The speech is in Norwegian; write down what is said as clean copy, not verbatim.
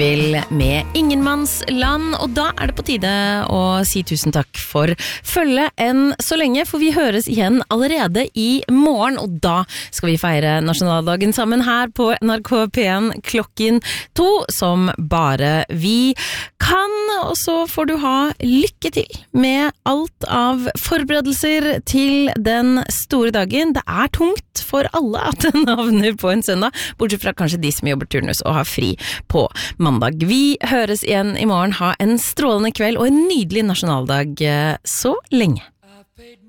Med Ingenmannsland, og da det på tide å si tusen takk for følget enn så lenge, for vi høres igjen allerede i morgen, og da skal vi feire nasjonaldagen sammen her på NRK P1 klokken 2, som bare vi kan, og så får du ha lykke til med alt av forberedelser til den store dagen. Det tungt for alle at den havner på en søndag, bortsett fra kanskje de som jobber turnus og har fri på mandag. Vi høres igjen i morgen. Ha en strålende kveld og en nydelig nasjonaldag så lenge.